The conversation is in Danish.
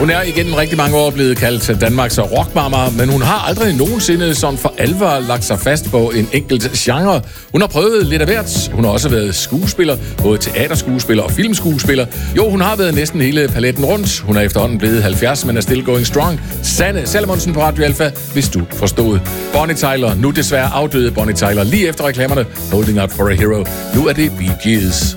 Hun er igennem rigtig mange år blevet kaldt Danmarks rockmama, men hun har aldrig nogensinde sådan for alvor lagt sig fast på en enkelt genre. Hun har prøvet lidt af hvert. Hun har også været skuespiller, både teaterskuespiller og filmskuespiller. Jo, hun har været næsten hele paletten rundt. Hun er efterhånden blevet 70, men er still going strong. Sanne Salomonsen på Radio Alpha, hvis du forstod. Bonnie Tyler, nu desværre afdøde Bonnie Tyler, lige efter reklamerne. Holding Out for a Hero. Nu er det Bee Gees.